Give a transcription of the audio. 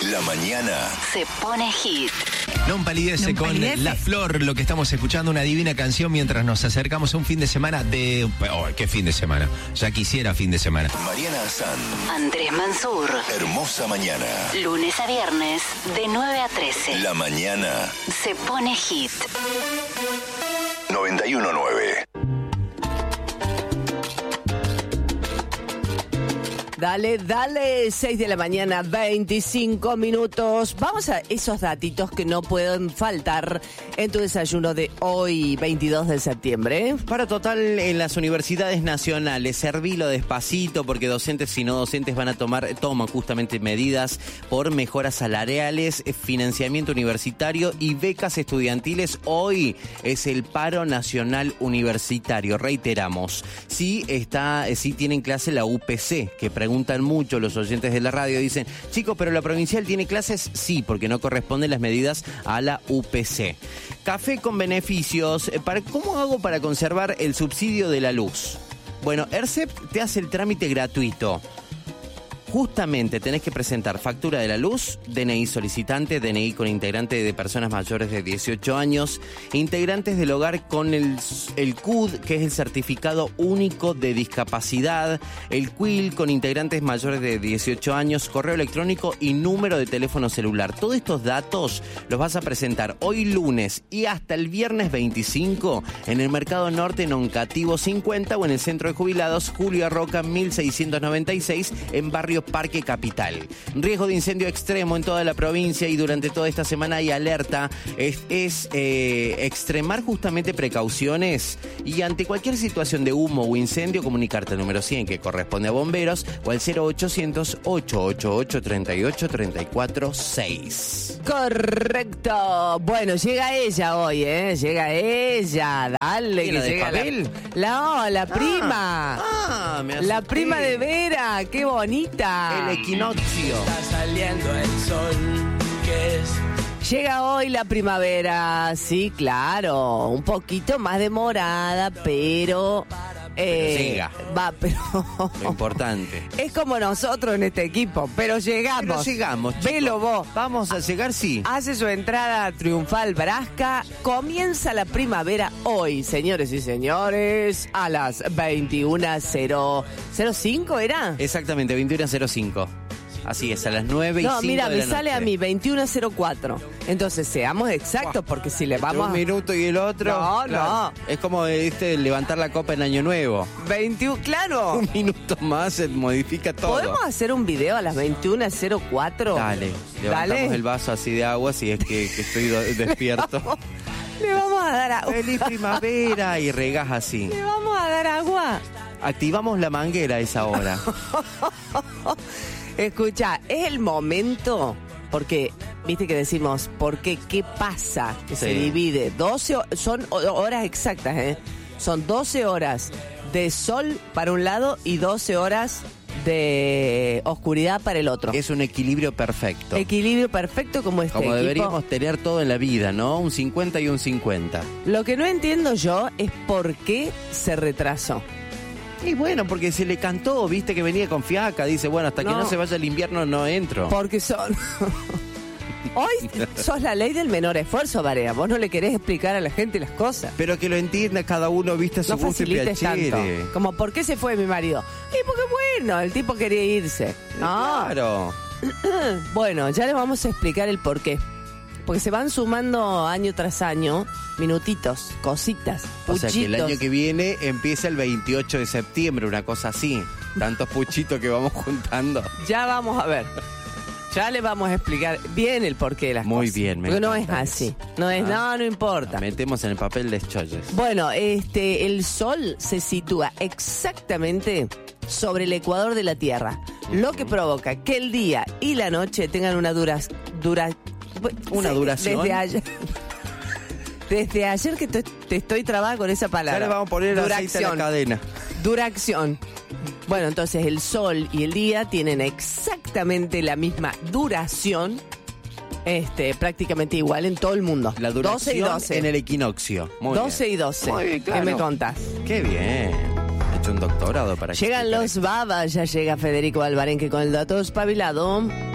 La mañana se pone hit. No empalidece con La Flor, lo que estamos escuchando, una divina canción mientras nos acercamos a un fin de semana de... Oh, ¿qué fin de semana? Ya quisiera fin de semana. Mariana Azán, Andrés Mansur. Hermosa mañana. Lunes a viernes, de 9 a 13. La mañana Se pone hit. 91.9. Dale, 6 de la mañana, 25 minutos. Vamos a esos datitos que no pueden faltar en tu desayuno de hoy, 22 de septiembre. Paro total en las universidades nacionales. Servilo despacito porque docentes y no docentes toman justamente medidas por mejoras salariales, financiamiento universitario y becas estudiantiles. Hoy es el paro nacional universitario. Reiteramos, sí tienen clase la UPC, que preguntan mucho los oyentes de la radio, dicen, chicos, pero la provincial tiene clases, sí, porque no corresponden las medidas a la UPC. Café con beneficios, ¿cómo hago para conservar el subsidio de la luz? Bueno, ERCEP te hace el trámite gratuito. Justamente tenés que presentar factura de la luz, DNI solicitante, DNI con integrante de personas mayores de 18 años, integrantes del hogar con el CUD, que es el certificado único de discapacidad, el CUIL con integrantes mayores de 18 años, correo electrónico y número de teléfono celular. Todos estos datos los vas a presentar hoy lunes y hasta el viernes 25 en el Mercado Norte en Oncativo 50 o en el Centro de Jubilados Julio Arroca 1696 en Barrio Parque Capital. Riesgo de incendio extremo en toda la provincia y durante toda esta semana hay alerta. Es extremar justamente precauciones y ante cualquier situación de humo o incendio comunicarte al número 100 que corresponde a bomberos o al 0800-888-34346. Correcto. Bueno, llega ella hoy, Llega ella. Dale, que llega la prima. La prima de Vera. Qué bonita. El equinoccio. Está saliendo el sol, que es... Llega hoy la primavera, sí, claro, un poquito más demorada, pero llega. Pero lo importante. Es como nosotros en este equipo, pero llegamos. Pero llegamos, chicos. Velo vos. Vamos a llegar, sí. Hace su entrada triunfal Brasca. Comienza la primavera hoy, señores y señores, a las 21:05, ¿era? Exactamente, 21:05. Así es, a las 9:05. No, mira, me sale a mí 21:04. Entonces, seamos exactos, porque si le vamos un minuto y el otro. No, claro. no. Es como levantar la copa en Año Nuevo. 21, claro. Un minuto más se modifica todo. ¿Podemos hacer un video a las 21:04? Dale, levantamos el vaso así de agua si es que estoy despierto. Le vamos a dar agua. ¡Feliz primavera! Y regás así. Le vamos a dar agua. Activamos la manguera a esa hora. Escucha, es el momento, porque, viste que decimos, ¿por qué? ¿Qué pasa? Que se divide 12, son horas exactas, Son 12 horas de sol para un lado y 12 horas de oscuridad para el otro. Es un equilibrio perfecto. Equilibrio perfecto como este Como equipo. deberíamos tener todo en la vida, ¿no? Un 50 y un 50. Lo que no entiendo yo es por qué se retrasó. Y bueno, porque se le cantó, viste que venía con fiaca, dice, bueno, hasta que no se vaya el invierno no entro. Porque son... Hoy sos la ley del menor esfuerzo, Varea. Vos no le querés explicar a la gente las cosas. Pero que lo entienda cada uno, viste, a su gusto y piacere. Tanto. Como, ¿por qué se fue mi marido? Y porque bueno, el tipo quería irse. No. Claro. Bueno, ya les vamos a explicar el por qué. Porque se van sumando año tras año minutitos, cositas, puchitos. O sea que el año que viene empieza el 28 de septiembre, una cosa así. Tantos puchitos que vamos juntando. Ya vamos a ver. Ya les vamos a explicar bien el porqué de las cosas. Muy bien, porque no es así. No es, no importa. Nos metemos en el papel de cholles. Bueno, el sol se sitúa exactamente sobre el ecuador de la Tierra, lo que provoca que el día y la noche tengan una duración. Desde ayer que te estoy trabada con esa palabra. Ya le vamos a poner aceite a la cadena. Duración. Bueno, entonces el sol y el día tienen exactamente la misma duración, prácticamente igual en todo el mundo. La duración 12 y 12. en el equinoccio. Muy 12 bien. y 12. Muy bien, claro. ¿Qué me contás? Qué bien. He hecho un doctorado para Llegan los babas, ya llega Federico Alvarenque con el dato espabilado.